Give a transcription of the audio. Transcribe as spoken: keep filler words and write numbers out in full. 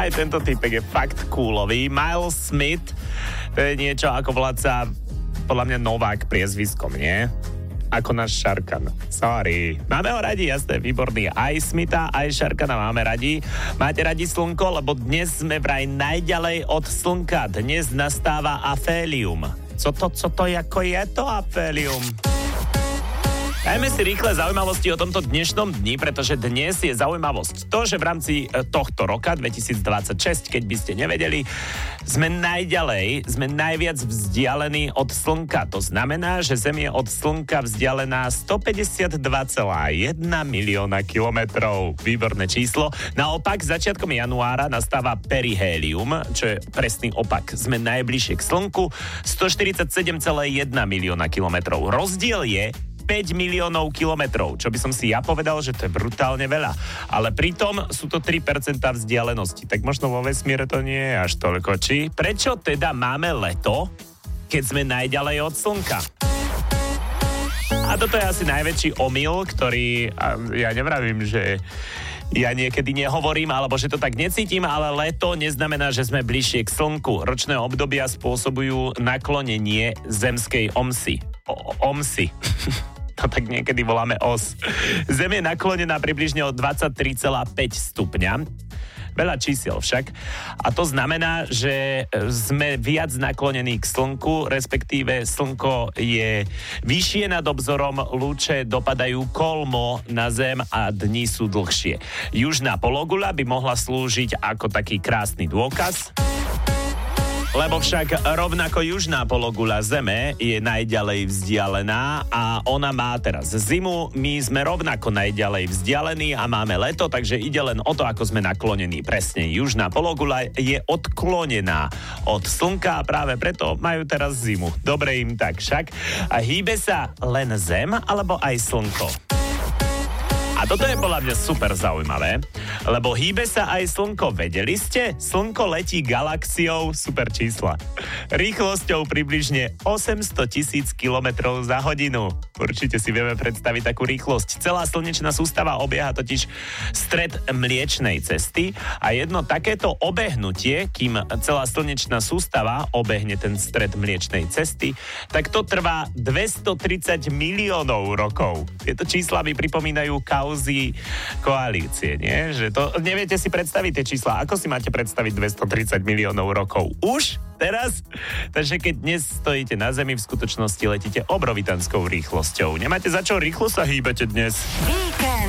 Aj tento typek je fakt coolový. Miles Smith, to je niečo ako vládca, podľa mňa Novák priezviskom, nie? Ako náš Šarkan. Sorry. Máme ho radi, jasné, výborný. Aj Smitha, aj Šarkana máme radi. Máte radi slnko, lebo dnes sme vraj najďalej od slnka. Dnes nastáva afélium. Co to, co to, ako je to afélium? Dajme si rýchle zaujímavosti o tomto dnešnom dni, pretože dnes je zaujímavosť to, že v rámci tohto roka dvetisícdvadsaťšesť, keď by ste nevedeli, sme najďalej, sme najviac vzdialení od Slnka. To znamená, že Zem je od Slnka vzdialená stopäťdesiatdva celá jedna milióna kilometrov. Výborné číslo. Naopak, začiatkom januára nastáva perihélium, čo je presný opak. Sme najbližšie k Slnku, stoštyridsaťsedem celá jedna milióna kilometrov. Rozdiel je päť miliónov kilometrov, čo by som si ja povedal, že to je brutálne veľa. Ale pritom sú to tri percentá vzdialenosti, tak možno vo vesmíre to nie je až toľko. Či? Prečo teda máme leto, keď sme najďalej od Slnka? A toto je asi najväčší omyl, ktorý, ja nevravím, že ja niekedy nehovorím, alebo že to tak necítim, ale leto neznamená, že sme bližšie k Slnku. Ročné obdobia spôsobujú naklonenie zemskej omsy. O- omsy. To tak niekedy voláme os. Zem je naklonená približne o dvadsaťtri celá päť stupňa. Veľa čísiel však. A to znamená, že sme viac naklonení k Slnku, respektíve Slnko je vyššie nad obzorom, lúče dopadajú kolmo na Zem a dni sú dlhšie. Južná pologula by mohla slúžiť ako taký krásny dôkaz, lebo však rovnako južná pologula Zeme je najďalej vzdialená a ona má teraz zimu, my sme rovnako najďalej vzdialení a máme leto, takže ide len o to, ako sme naklonení. Presne, južná pologula je odklonená od Slnka a práve preto majú teraz zimu. Dobre im tak však. A hýbe sa len Zem alebo aj Slnko? A toto je podľa mňa super zaujímavé, lebo hýbe sa aj Slnko. Vedeli ste? Slnko letí galaxiou, super čísla, rýchlosťou približne osemsto tisíc kilometrov za hodinu. Určite si vieme predstaviť takú rýchlosť. Celá slnečná sústava obieha totiž stred Mliečnej cesty a jedno takéto obehnutie, kým celá slnečná sústava obehne ten stred Mliečnej cesty, tak to trvá dvestotridsať miliónov rokov. Tieto čísla mi pripomínajú kauzy koalície, nie? Že to neviete si predstaviť tie čísla. Ako si máte predstaviť dvestotridsať miliónov rokov? Už? Teraz? Takže keď dnes stojíte na Zemi, v skutočnosti letíte obrovitanskou rýchlosťou. Nemáte za čo, rýchlo sa hýbete dnes. Víkend.